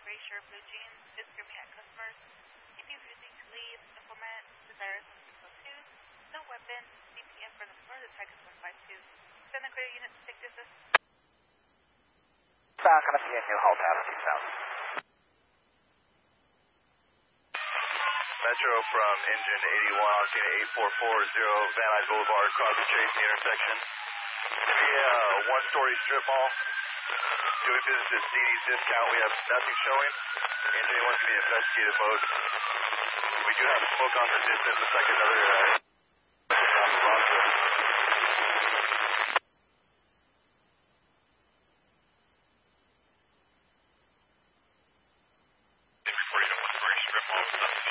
gray shirt, blue jeans is screaming at customers. He refusing to leave, implement desires on 602. No weapon, CPF for the floor, the tag is 152. Send the clear unit to take distance. Gonna be a new halt attitude sound. Metro from engine 81 on scene at 8440 Van Nuys Boulevard, Crosby Tracy intersection. It's a one-story strip mall. Doing business at CD's discount. We have nothing showing. Engine 81's going to be in investigative mode. We do have smoke off the distance. Looks like another